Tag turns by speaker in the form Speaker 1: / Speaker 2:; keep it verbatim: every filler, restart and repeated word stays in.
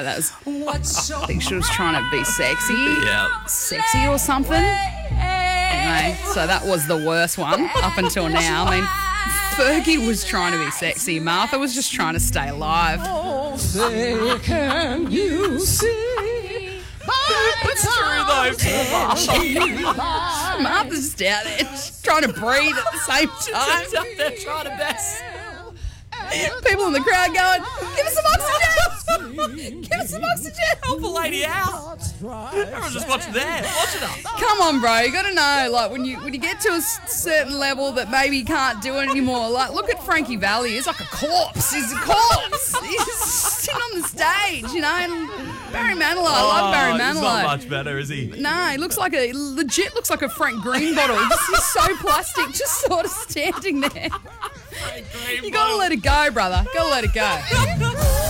Speaker 1: know. That was. I think she was trying to be sexy.
Speaker 2: Yeah.
Speaker 1: Sexy or something. Anyway, so that was the worst one up until now. I mean, Fergie was trying to be sexy. Martha was just trying to stay alive.
Speaker 3: Say, can you see?
Speaker 2: It's true though.
Speaker 1: Martha's just out there just trying to breathe at the same time.
Speaker 2: She's up there trying to best.
Speaker 1: People in the crowd going, give us some oxygen! Give us some oxygen!
Speaker 2: Help a lady out. Everyone's just watching there, watching her.
Speaker 1: Come on, bro. You got to know, like, when you when you get to a s- certain level that maybe you can't do it anymore. Like, look at Frankie Valli. He's like a corpse. He's a corpse. He's sitting on the stage, you know. And Barry Manilow. I love Barry
Speaker 2: Oh, He's
Speaker 1: Manilow.
Speaker 2: not much better, is he?
Speaker 1: No, he looks like a legit looks like a Frank Green bottle. Just, he's so plastic, just sort of standing there. You gotta let it go, brother. Gotta let it go.